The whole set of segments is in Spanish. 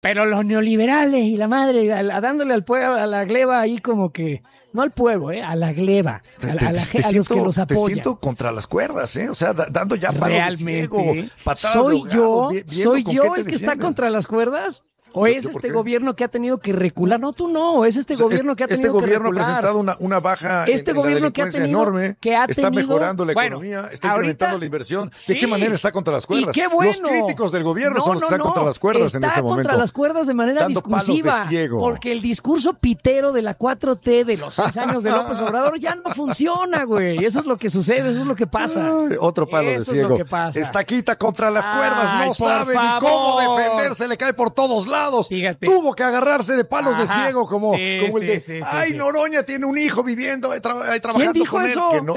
Pero los neoliberales y la madre, dándole al pueblo, a la gleba ahí como que, no al pueblo, a la gleba, a los que los apoyan. Te siento contra las cuerdas, o sea, dando ya palos de ciego, patadas ¿Soy de ahogado, ¿Soy yo el que está contra las cuerdas? ¿O es este gobierno que ha tenido que recular? No, tú no, es este gobierno que ha tenido que recular. Este gobierno ha presentado una baja en la delincuencia enorme, está mejorando la economía, está incrementando la inversión. ¿De qué manera está contra las cuerdas? Y qué bueno. Los críticos del gobierno son los que están contra las cuerdas en este momento. Está contra las cuerdas de manera discursiva, porque el discurso pitero de la 4T de los 6 años de López Obrador ya no funciona, güey. Eso es lo que sucede, eso es lo que pasa. Otro palo de ciego. Es lo que pasa. Estaquita contra las cuerdas, no sabe ni cómo defenderse, le cae por todos lados. Fíjate. Tuvo que agarrarse de palos de ciego como el de Noroña tiene un hijo viviendo trabajando. ¿Quién dijo con eso? él? No,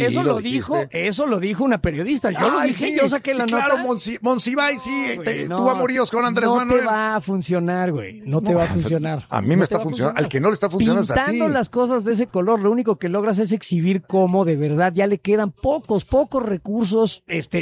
eso lo dijo una periodista. Yo lo dije, yo saqué la nota. Claro, Monsiváis tuvo amoríos con Andrés Manuel. No te va a funcionar, güey. No te va a funcionar. A mí me está funcionando. Al que no le está funcionando es a ti. Pintando las cosas de ese color, lo único que logras es exhibir cómo de verdad ya le quedan pocos recursos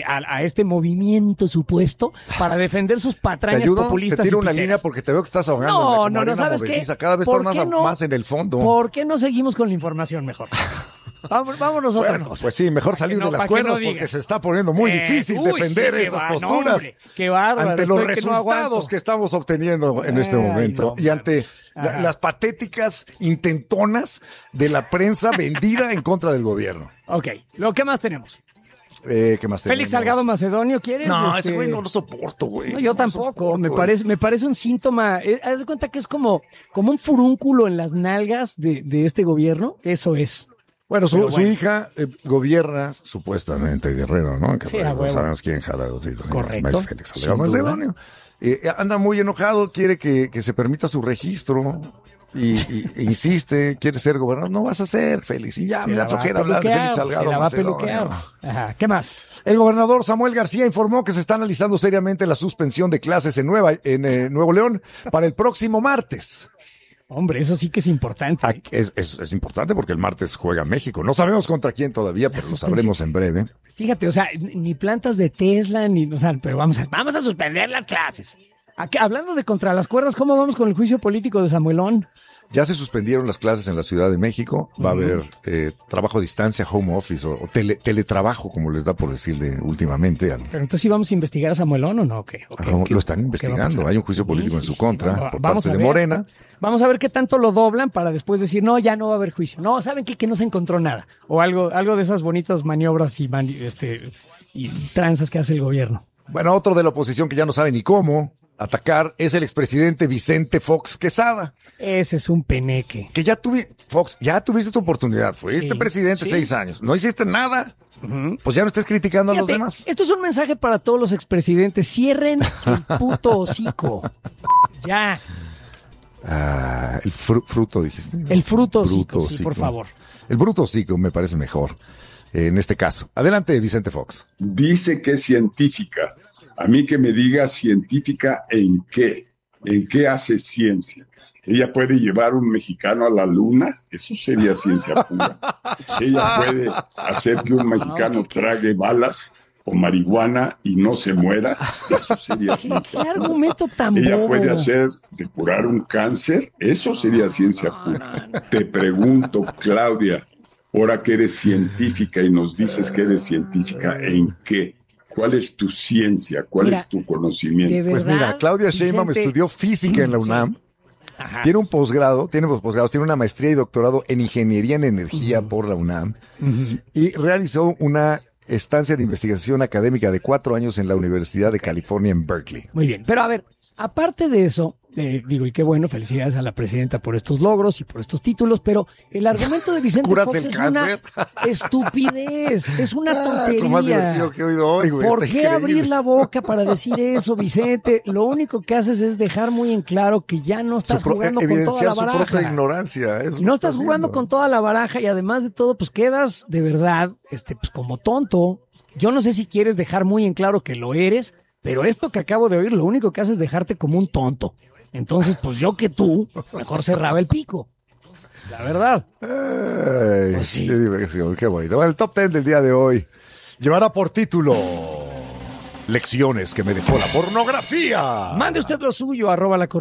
a este movimiento supuesto para defender sus patrañas populistas. Te tiro una línea porque te veo que estás ahogando. No, ¿sabes qué? Cada vez estás más en el fondo. ¿Por qué no seguimos con la información mejor? Vámonos a otra cosa. Pues sí, mejor salir de las cuerdas porque se está poniendo muy difícil defender esas posturas qué bárbaro, ante los resultados que estamos obteniendo en este momento y ante las patéticas intentonas de la prensa vendida en contra del gobierno. Ok, ¿lo que más tenemos? ¿Qué más tenemos? Félix Salgado Macedonio, ¿quieres? No, ese güey no lo soporto, güey. No, yo tampoco. Me parece un síntoma. Haz de cuenta que es como un furúnculo en las nalgas de este gobierno. Eso es. Bueno, su hija gobierna supuestamente Guerrero, ¿no? Que no sabemos quién jala. Correcto. Félix Salgado Macedonio. Anda muy enojado, quiere que se permita su registro. Y insiste, quiere ser gobernador. No vas a ser, Félix. Y ya me da flojera hablar de Félix Salgado. Se la va a peluquear. Ajá. ¿Qué más? El gobernador Samuel García informó que se está analizando seriamente la suspensión de clases en Nuevo León para el próximo martes. Hombre, eso sí que es importante. Es importante porque el martes juega México. No sabemos contra quién todavía, pero lo sabremos en breve. Fíjate, o sea, ni plantas de Tesla, pero vamos a suspender las clases. Hablando de contra las cuerdas, ¿cómo vamos con el juicio político de Samuelón? Ya se suspendieron las clases en la Ciudad de México. Va a haber trabajo a distancia, home office o teletrabajo, como les da por decirle últimamente. Pero entonces, ¿sí vamos a investigar a Samuelón o no? ¿Qué? Lo están investigando. Hay un juicio político en su contra por parte de Morena. Vamos a ver qué tanto lo doblan para después decir, no, ya no va a haber juicio. No, ¿saben qué? Que no se encontró nada. O algo de esas bonitas maniobras y tranzas que hace el gobierno. Bueno, otro de la oposición que ya no sabe ni cómo atacar es el expresidente Vicente Fox Quesada. Ese es un peneque. Que Fox, ya tuviste tu oportunidad. Fuiste presidente 6 años. No hiciste nada. Pues ya no estés criticando a los demás. Esto es un mensaje para todos los expresidentes. Cierren el puto hocico. Ya. El fruto, dijiste. El fruto hocico, sí, por favor. El bruto hocico me parece mejor. En este caso. Adelante, Vicente Fox. Dice que es científica. A mí que me diga científica en qué hace ciencia. Ella puede llevar un mexicano a la luna, eso sería ciencia pura. Ella puede hacer que un mexicano trague balas o marihuana y no se muera, eso sería ciencia pura. ¿Qué argumento tan Ella bobo? puede hacer de curar un cáncer, eso sería ciencia pura. Te pregunto, Claudia, ahora que eres científica y nos dices que eres científica, ¿en qué? ¿Cuál es tu ciencia? ¿Cuál es tu conocimiento? Pues mira, Claudia Sheinbaum estudió física en la UNAM. Ajá. Tiene un posgrado, tiene una maestría y doctorado en ingeniería en energía por la UNAM y realizó una estancia de investigación académica de 4 años en la Universidad de California en Berkeley. Muy bien, pero a ver, aparte de eso, y qué bueno, felicidades a la presidenta por estos logros y por estos títulos, pero el argumento de Vicente Fox es una estupidez, es una tontería. Es lo más divertido que he oído hoy, güey. ¿Por qué abrir la boca para decir eso, Vicente? Lo único que haces es dejar muy en claro que ya no estás jugando con toda la baraja. Evidenciar su propia ignorancia. No estás jugando con toda la baraja y además de todo, pues quedas de verdad pues como tonto. Yo no sé si quieres dejar muy en claro que lo eres, pero esto que acabo de oír, lo único que hace es dejarte como un tonto. Entonces, pues yo que tú, mejor cerraba el pico. La verdad. Pues sí. Qué diversión, qué bonito. Bueno, el top 10 del día de hoy llevará por título Lecciones que me dejó la pornografía. Mande usted lo suyo, @la